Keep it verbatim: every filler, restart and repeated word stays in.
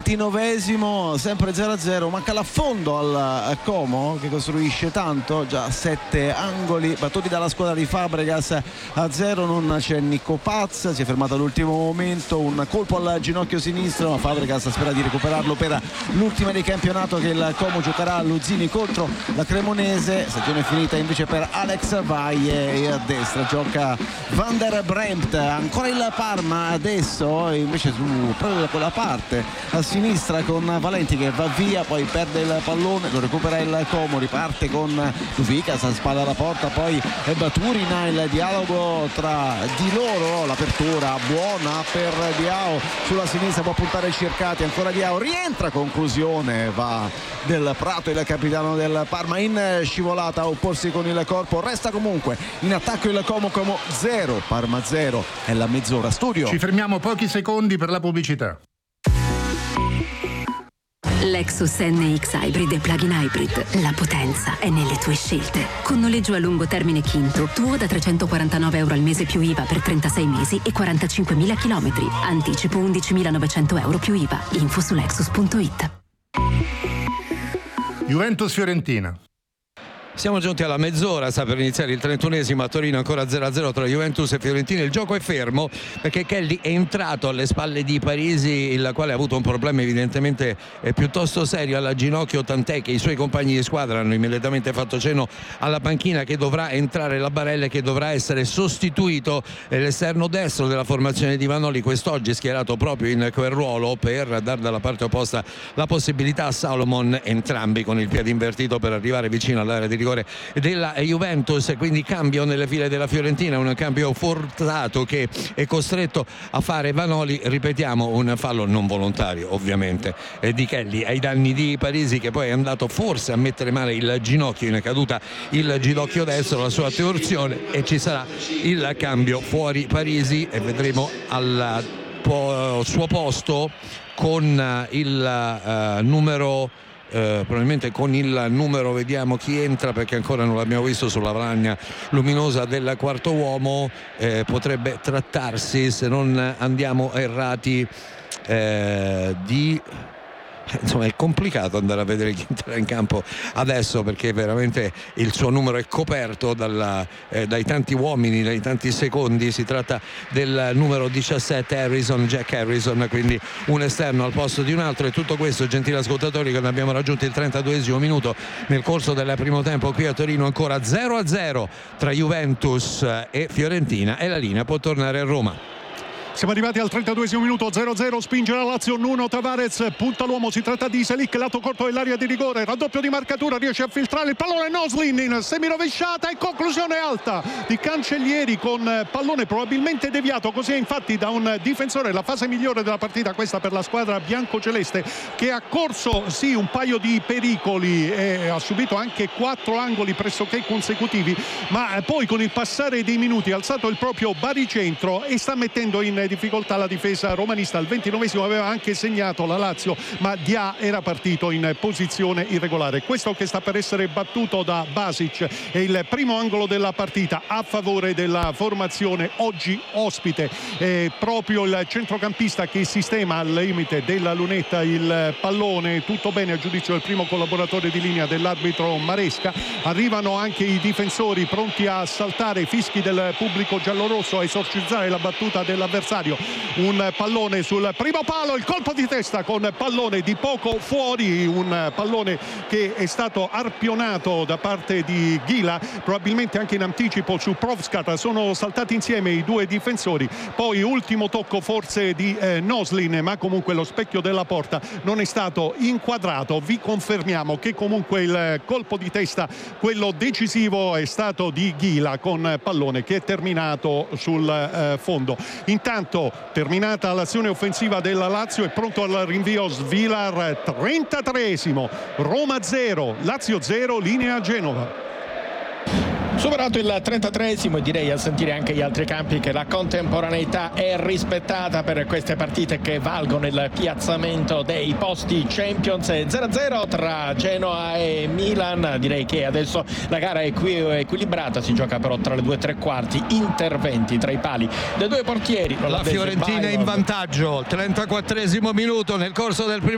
ventinovesimo, sempre zero a zero, manca l'affondo al Como che costruisce tanto, già sette angoli battuti dalla squadra di Fabregas a zero, non c'è Nico Paz, si è fermato all'ultimo momento, un colpo al ginocchio sinistro, ma Fabregas spera di recuperarlo per l'ultima di campionato che il Como giocherà a Luzini contro la Cremonese. Stagione finita invece per Alex Valle e a destra gioca Van der Bremt, ancora il Parma adesso invece su proprio da quella parte a sinistra con Valenti che va via, poi perde il pallone, lo recupera il Como, riparte con Duficas, spalla alla porta, poi è Baturina, il dialogo tra di loro, l'apertura buona per Diao sulla sinistra, può puntare Circati, ancora Diao, rientra, conclusione va del Prato, il capitano del Parma, in scivolata a opporsi con il corpo, resta comunque in attacco il Como, Como zero, Parma zero, è la mezz'ora. Studio. Ci fermiamo pochi secondi per la pubblicità. Lexus N X Hybrid e Plug-in Hybrid. La potenza è nelle tue scelte. Con noleggio a lungo termine Kinto, tuo da trecentoquarantanove euro al mese più I V A per trentasei mesi e quarantacinquemila chilometri. Anticipo undicimilanovecento euro più I V A. Info su lexus punto it. Juventus-Fiorentina. Siamo giunti alla mezz'ora, sta per iniziare il trentunesimo, a Torino ancora zero a zero tra Juventus e Fiorentina. Il gioco è fermo perché Kelly è entrato alle spalle di Parisi, il quale ha avuto un problema evidentemente eh, piuttosto serio alla ginocchio, tant'è che i suoi compagni di squadra hanno immediatamente fatto cenno alla panchina che dovrà entrare la Barella e che dovrà essere sostituito. eh, l'esterno destro della formazione di Vanoli quest'oggi schierato proprio in quel ruolo per dare dalla parte opposta la possibilità a Salomon, entrambi con il piede invertito per arrivare vicino all'area di rigore della Juventus, quindi cambio nelle file della Fiorentina, un cambio forzato che è costretto a fare Vanoli, ripetiamo un fallo non volontario ovviamente eh, di Kelly ai danni di Parisi, che poi è andato forse a mettere male il ginocchio, in caduta il ginocchio destro, la sua torsione, e ci sarà il cambio fuori Parisi e vedremo al po- suo posto con il uh, numero Uh, probabilmente con il numero, vediamo chi entra perché ancora non l'abbiamo visto sulla lavagna luminosa del quarto uomo. Eh, potrebbe trattarsi, se non andiamo errati, eh, di insomma è complicato andare a vedere chi entra in campo adesso perché veramente il suo numero è coperto dalla, eh, dai tanti uomini, dai tanti secondi. Si tratta del numero diciassette, Harrison, Jack Harrison, quindi un esterno al posto di un altro. E tutto questo, gentili ascoltatori, quando abbiamo raggiunto il trentaduesimo minuto nel corso del primo tempo qui a Torino, ancora zero a zero tra Juventus e Fiorentina, e la linea può tornare a Roma. Siamo arrivati al trentaduesimo minuto, zero a zero, spinge la Lazio, Nuno Tavares punta l'uomo, si tratta di Selic, lato corto dell'area di rigore, raddoppio di marcatura, riesce a filtrare il pallone Noslin in semirovesciata e conclusione alta di Cancellieri con pallone probabilmente deviato, così è infatti da un difensore. La fase migliore della partita questa per la squadra biancoceleste, che ha corso sì un paio di pericoli e ha subito anche quattro angoli pressoché consecutivi, ma poi con il passare dei minuti ha alzato il proprio baricentro e sta mettendo in difficoltà la difesa romanista. Al ventinovesimo aveva anche segnato la Lazio, ma Dia era partito in posizione irregolare. Questo che sta per essere battuto da Basic è il primo angolo della partita a favore della formazione oggi ospite. È proprio il centrocampista che sistema al limite della lunetta il pallone, tutto bene a giudizio del primo collaboratore di linea dell'arbitro Maresca. Arrivano anche i difensori pronti a saltare, fischi del pubblico giallorosso a esorcizzare la battuta dell'avversario. Un pallone sul primo palo, il colpo di testa con pallone di poco fuori, un pallone che è stato arpionato da parte di Ghila, probabilmente anche in anticipo su Provskat. Sono saltati insieme i due difensori, poi ultimo tocco forse di eh, Noslin, ma comunque lo specchio della porta non è stato inquadrato. Vi confermiamo che comunque il colpo di testa, quello decisivo, è stato di Ghila con pallone che è terminato sul eh, fondo. Intanto, terminata l'azione offensiva della Lazio, è pronto al rinvio Svilar. Trentatreesimo, Roma zero, Lazio zero, linea Genova. Superato il trentatreesimo, e direi, a sentire anche gli altri campi, che la contemporaneità è rispettata per queste partite che valgono il piazzamento dei posti Champions. zero a zero tra Genoa e Milan. Direi che adesso la gara è qui equilibrata, si gioca però tra le due e tre quarti, interventi tra i pali dei due portieri. La Fiorentina in vantaggio, trentaquattresimo minuto nel corso del primo